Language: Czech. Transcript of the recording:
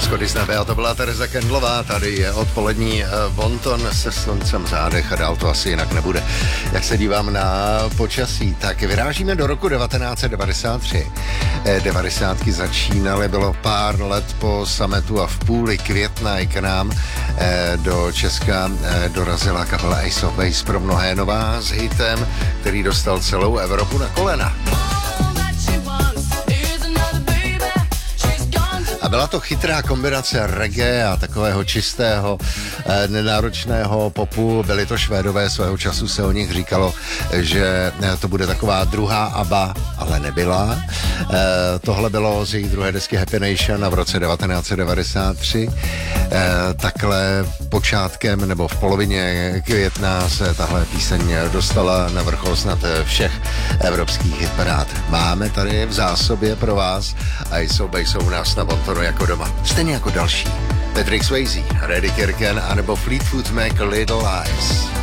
Schody z nebe a to byla Tereza Kendlová, tady je odpolední bonton se sluncem v zádech a dál to asi jinak nebude. Jak se dívám na počasí, tak vyrážíme do roku 1993. 90. začínaly, bylo pár let po summitu a v půli května i k nám do Česka dorazila kapela Ace of Base, pro mnohé nová s hitem, který dostal celou Evropu na kolena. A byla to chytrá kombinace reggae a takového čistého, nenáročného popu. Byli to Švédové, svého času se o nich říkalo, že to bude taková druhá ABBA, ale nebyla. Tohle bylo z jejich druhé desky Happy Nation a v roce 1993. Takhle počátkem nebo v polovině května se tahle píseň dostala na vrchol snad všech evropských hitparád. Máme tady v zásobě pro vás a jsou u nás na bontonu jako doma. Stejně jako další. Patrick Swayze, Reddy Kirken anebo Fleetwood Mac Little Lies.